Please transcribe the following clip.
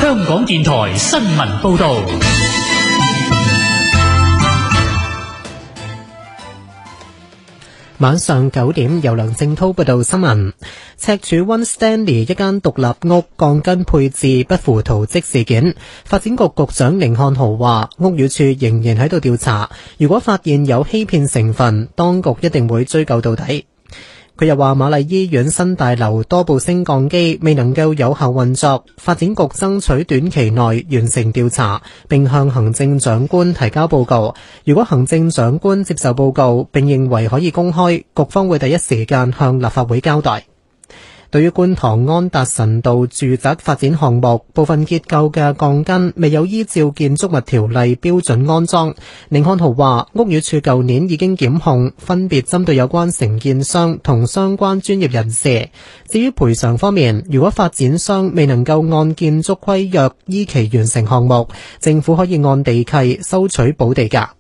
香港電台新聞報道。 晚上9點，由梁正濤報道新聞。赤柱灣 Stanley 一間獨立屋鋼筋配置不符圖則事件，發展局局長甯漢豪話，屋宇署仍然喺度調查，如果發現有欺騙成分，當局一定會追究到底。佢又話，瑪麗醫院新大樓多部升降機未能夠有效運作，發展局爭取短期內完成調查，並向行政長官提交報告。如果行政長官接受報告並認為可以公開，局方會第一時間向立法會交代。對於觀塘安達臣道住宅發展項目部分結構嘅鋼筋未有依照建築物條例標準安裝，甯漢豪話，屋宇署舊年已經檢控，分別針對有關承建商同相關專業人士。至於賠償方面，如果發展商未能夠按建築規約依期完成項目，政府可以按地契收取補地價。